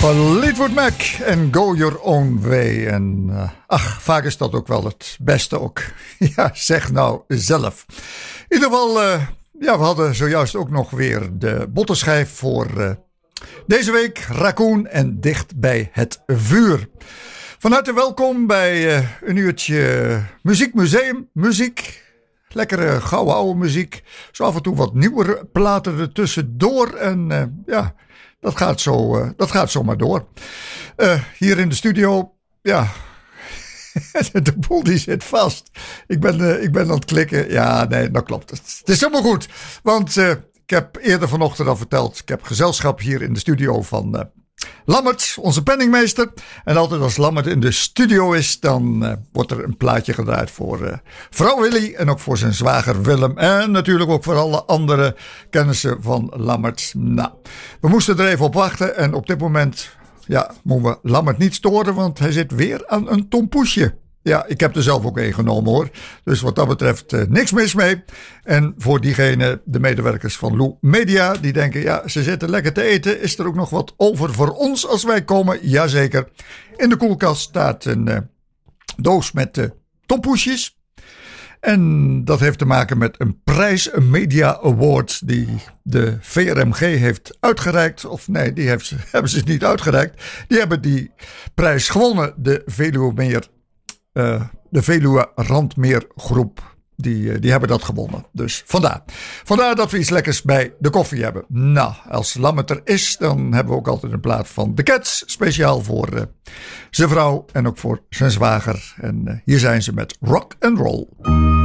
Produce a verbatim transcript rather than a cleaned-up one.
Fleetwood Mac en Go Your Own Way. En uh, ach, vaak is dat ook wel het beste ook. Ja, zeg nou zelf. In ieder geval, uh, ja, we hadden zojuist ook nog weer de bottenschijf voor uh, deze week. Raccoon en Dicht bij het Vuur. Van harte welkom bij uh, een uurtje muziekmuseum, muziek. Lekkere gouden oude muziek. Zo af en toe wat nieuwere platen er tussendoor. En uh, ja, dat gaat, zo, uh, dat gaat zo maar door. Uh, hier in de studio, ja, de boel die zit vast. Ik ben, uh, ik ben aan het klikken. Ja, nee, dat klopt. Het is helemaal goed. Want uh, ik heb eerder vanochtend al verteld. Ik heb gezelschap hier in de studio van... Uh, Lammert, onze penningmeester. En altijd als Lammert in de studio is, dan uh, wordt er een plaatje gedraaid voor uh, vrouw Willy en ook voor zijn zwager Willem. En natuurlijk ook voor alle andere kennissen van Lammert. Nou, we moesten er even op wachten en op dit moment, ja, moeten we Lammert niet storen, want hij zit weer aan een tompoesje. Ja, ik heb er zelf ook een genomen hoor. Dus wat dat betreft uh, niks mis mee. En voor diegene, de medewerkers van Lou Media, die denken, ja, ze zitten lekker te eten. Is er ook nog wat over voor ons als wij komen? Jazeker. In de koelkast staat een uh, doos met uh, tompoesjes. En dat heeft te maken met een prijs, een Media Award, die de V R M G heeft uitgereikt. Of nee, die heeft, hebben ze niet uitgereikt. Die hebben die prijs gewonnen, de Veluwe Meer. Uh, de Veluwe Randmeergroep, die, die hebben dat gewonnen. Dus vandaar. Vandaar dat we iets lekkers bij de koffie hebben. Nou, als Lammert er is, dan hebben we ook altijd een plaat van The Cats. Speciaal voor uh, zijn vrouw en ook voor zijn zwager. En uh, hier zijn ze met rock and roll.